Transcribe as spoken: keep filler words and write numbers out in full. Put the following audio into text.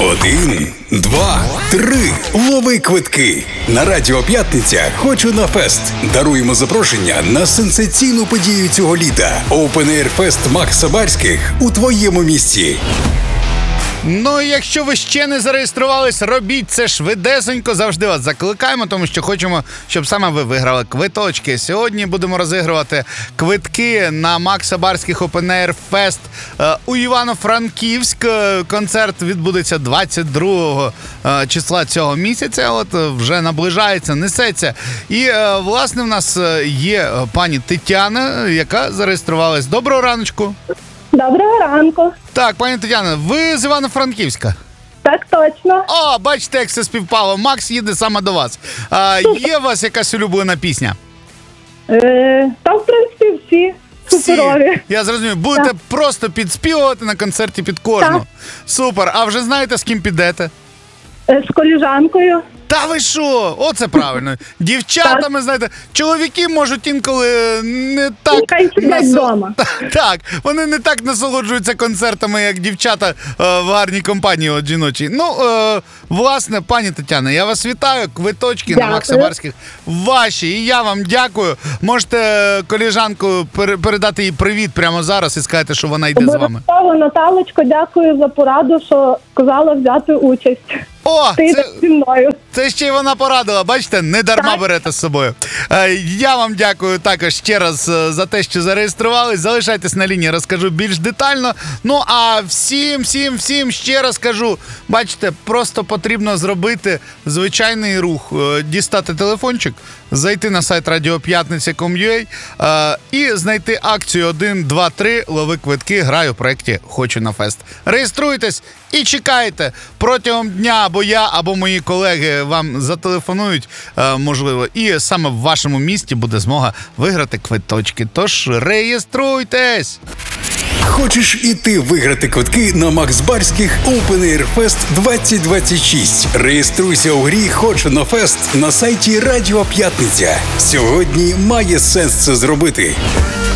Один, два, три. Лови квитки. На Радіо П'ятниця «Хочу на фест». Даруємо запрошення на сенсаційну подію цього літа. Open Air Fest Макса Барських у твоєму місті. Ну і якщо ви ще не зареєструвались, робіть це швидесенько. Завжди вас закликаємо, тому що хочемо, щоб саме ви виграли квиточки. Сьогодні будемо розігрувати квитки на Макса Барських Open Air Fest у Івано-Франківськ. Концерт відбудеться двадцять другого числа цього місяця. От вже наближається, несеться. І, власне, в нас є пані Тетяна, яка зареєструвалась. Доброго раночку. Доброго ранку. Так, пані Тетяна, ви з Івано-Франківська? Так точно. О, бачите, як все співпало. Макс їде саме до вас. А, є у вас якась улюблена пісня? Е, та, в принципі, всі суперові. Я зрозумів. Будете Так. просто підспівувати на концерті під кожну. Так. Супер. А вже знаєте, з ким підете? Е, з коліжанкою. Та ви що? Оце правильно. Дівчатами, знаєте, чоловіки можуть інколи не так... Хай сидять вдома. Так, вони не так насолоджуються концертами, як дівчата е, в гарній компанії от жіночій. Ну, е, власне, пані Тетяна, я вас вітаю. Квиточки Дякую. на Макса Барських ваші. І я вам дякую. Можете коліжанку пере- передати їй привіт прямо зараз і сказати, що вона йде з вами. Обов'язково, Наталочко, дякую за пораду, що сказала взяти участь. О, Ти це... йдеш зі мною. Це ще й вона порадила, бачите, не дарма Так. берете з собою. Е, Я вам дякую також ще раз е, за те, що зареєструвались. Залишайтесь на лінії, розкажу більш детально. Ну, а всім, всім, всім ще раз кажу, бачите, просто потрібно зробити звичайний рух. Е, Дістати телефончик, зайти на сайт радіоп'ятниця крапка ком крапка ю а е, і знайти акцію один, два, три, лови квитки, граю в проєкті «Хочу на фест». Реєструйтесь і чекайте. Протягом дня або я, або мої колеги вам зателефонують, е, можливо, і саме в вашому місті буде змога виграти квиточки. Тож реєструйтесь! Хочеш і ти виграти квитки на Макс Барських Open Air Fest двадцять двадцять шість? Реєструйся у грі «Хочу на фест» на сайті Радіо П'ятниця. Сьогодні має сенс це зробити.